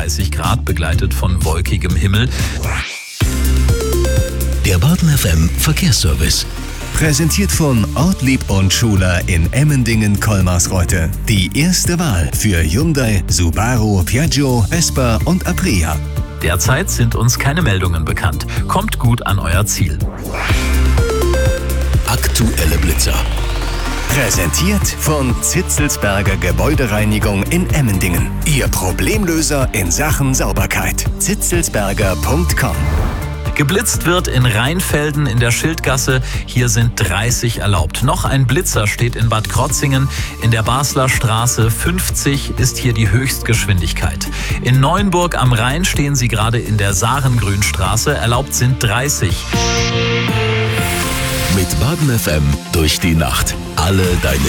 30 Grad, begleitet von wolkigem Himmel. Der Baden FM Verkehrsservice. Präsentiert von Ortlieb und Schuler in Emmendingen-Kolmarsreuth. Die erste Wahl für Hyundai, Subaru, Piaggio, Vespa und Aprilia. Derzeit sind uns keine Meldungen bekannt. Kommt gut an euer Ziel. Aktuelle Blitzer. Präsentiert von Zitzelsberger Gebäudereinigung in Emmendingen. Ihr Problemlöser in Sachen Sauberkeit. zitzelsberger.com. Geblitzt wird in Rheinfelden in der Schildgasse. Hier sind 30 erlaubt. Noch ein Blitzer steht in Bad Krotzingen. In der Basler Straße 50 ist hier die Höchstgeschwindigkeit. In Neuenburg am Rhein stehen sie gerade in der Sarengrünstraße. Erlaubt sind 30. Mit Baden FM durch die Nacht. Alle deine